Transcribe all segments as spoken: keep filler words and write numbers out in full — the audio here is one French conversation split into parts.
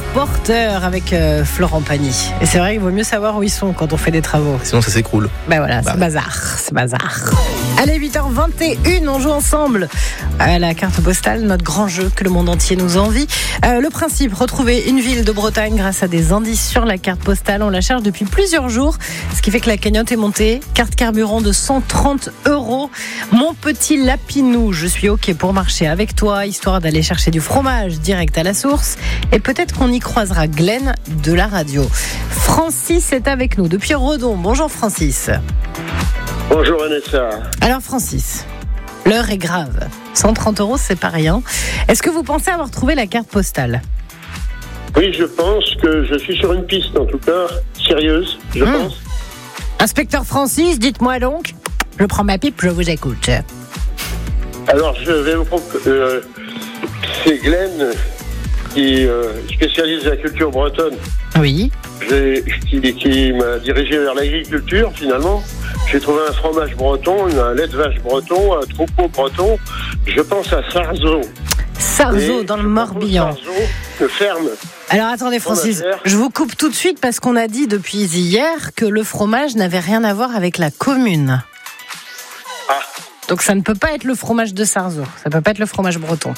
porteurs avec euh, Florent Pagny. Et c'est vrai qu'il vaut mieux savoir où ils sont quand on fait des travaux. Sinon ça s'écroule. Ben voilà, bah. c'est bazar, c'est bazar. Allez, huit heures vingt et une, on joue ensemble à la carte postale, notre grand jeu que le monde entier nous envie. Euh, le principe, retrouver une ville de Bretagne grâce à des indices sur la carte postale. On la cherche depuis plusieurs jours, ce qui fait que la cagnotte est montée. Carte carburant de cent trente euros. Mon petit Lapinou, je suis OK pour marcher avec toi, histoire d'aller chercher du fromage direct à la source. Et peut-être qu'on y croisera Glenn de la radio. Francis est avec nous depuis Redon. Bonjour Francis. Bonjour Vanessa. Alors Francis, l'heure est grave. cent trente euros, c'est pas rien. Est-ce que vous pensez avoir trouvé la carte postale ? Oui, je pense que je suis sur une piste, en tout cas, sérieuse, je mmh. pense. Inspecteur Francis, dites-moi donc. Je prends ma pipe, je vous écoute. Alors, je vais vous proposer... Euh, c'est Glenn qui euh, spécialise la culture bretonne. Oui. J'ai, qui, qui m'a dirigé vers l'agriculture, finalement. J'ai trouvé un fromage breton, un lait de vache breton, un troupeau breton. Je pense à Sarzeau. Sarzeau, dans le Morbihan. Sarzeau, une ferme. Alors attendez Francis, je vous coupe tout de suite parce qu'on a dit depuis hier que le fromage n'avait rien à voir avec la commune. Ah. Donc ça ne peut pas être le fromage de Sarzeau, ça ne peut pas être le fromage breton.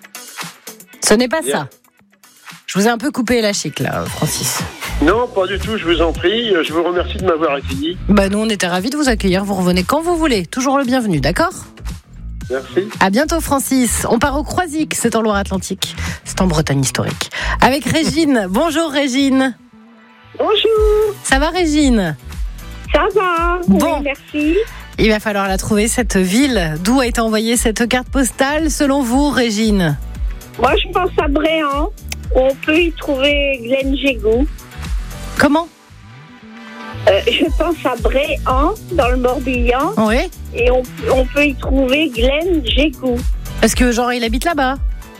Ce n'est pas Bien. ça. Je vous ai un peu coupé la chic là, Francis. Non, pas du tout, je vous en prie. Je vous remercie de m'avoir accueilli. Bah nous, on était ravis de vous accueillir. Vous revenez quand vous voulez. Toujours le bienvenu, d'accord ? Merci. À bientôt, Francis. On part au Croisic, c'est en Loire-Atlantique. C'est en Bretagne historique. Avec Régine. Bonjour, Régine. Bonjour. Ça va, Régine ? Ça va. Bon. Oui, merci. Il va falloir la trouver, cette ville. D'où a été envoyée cette carte postale, selon vous, Régine ? Moi, je pense à Bréant. On peut y trouver Glenn Jégou. Comment ? euh, Je pense à Bréant, dans le Morbihan. Oui. Et on, on peut y trouver Glenn Jégou. Est-ce que, genre, il habite là-bas ?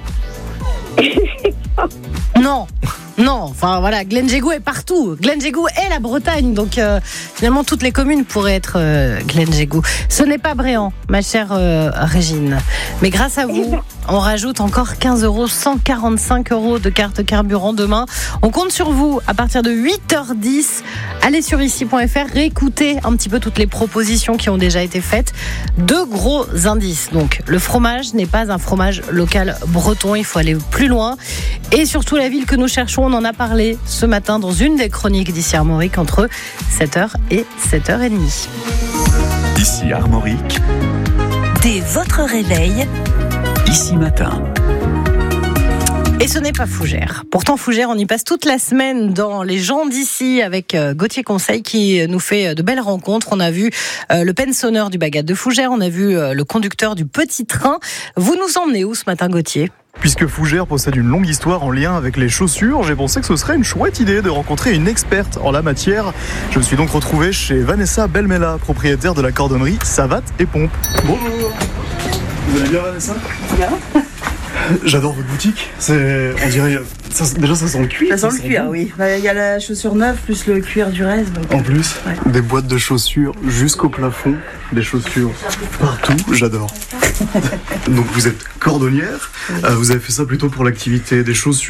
Non. Non, enfin voilà, Glenn Jégou est partout. Glenn Jégou est la Bretagne, donc euh, finalement toutes les communes pourraient être euh, Glenn Jégou. Ce n'est pas Bréant, ma chère euh, Régine. Mais grâce à vous, on rajoute encore quinze euros, cent quarante-cinq euros de carte carburant demain. On compte sur vous à partir de huit heures dix. Allez sur ici point f r, réécoutez un petit peu toutes les propositions qui ont déjà été faites. Deux gros indices. Donc, le fromage n'est pas un fromage local breton, il faut aller plus loin. Et surtout la ville que nous cherchons. On en a parlé ce matin dans une des chroniques d'ici Armorique entre sept heures et sept heures trente. Ici Armorique. Dès votre réveil, Ici Matin. Et ce n'est pas Fougères. Pourtant, Fougères, on y passe toute la semaine dans les gens d'ici avec Gauthier Conseil qui nous fait de belles rencontres. On a vu le pensionneur du Bagat de Fougères, on a vu le conducteur du petit train. Vous nous emmenez où ce matin, Gauthier ? Puisque Fougères possède une longue histoire en lien avec les chaussures, j'ai pensé que ce serait une chouette idée de rencontrer une experte en la matière. Je me suis donc retrouvé chez Vanessa Belmela, propriétaire de la cordonnerie Savate et Pompe. Bonjour. Vous allez bien, Vanessa ? Bien. J'adore votre boutique. C'est, on dirait, ça, déjà ça sent le cuir. Ça sent le cuir, bon. Oui. Il y a la chaussure neuve plus le cuir du reste. Donc... En plus, ouais. Des boîtes de chaussures jusqu'au plafond, des chaussures partout. J'adore. Donc vous êtes cordonnière. Oui. Euh, vous avez fait ça plutôt pour l'activité des chaussures.